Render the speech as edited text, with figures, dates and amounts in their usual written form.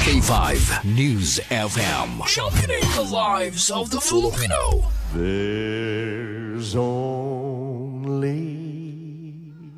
K5 News FM. Championing the lives of the Filipino. There's